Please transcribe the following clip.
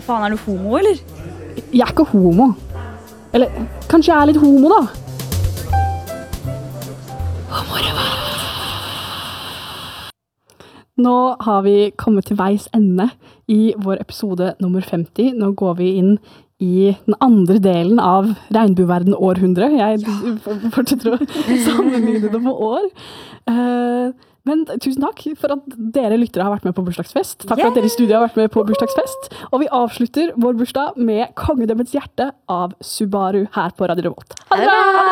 Hva faen, du homo, eller? Jeg ikke homo. Eller, kanskje jeg litt homo, da? Nå har vi kommet til veis ende i vår episode nummer 50. Nå går vi inn i den andre delen av regnbueverden århundre. Jeg fortsetter å sammenligne det med år. Men tusen takk for at dere lyttere har vært med på bursdagsfest. Takk for at dere i studiet har vært med på bursdagsfest. Og vi avslutter vår bursdag med Kongedømmets hjerte av Subaru her på Radio Revolt. Ha det bra!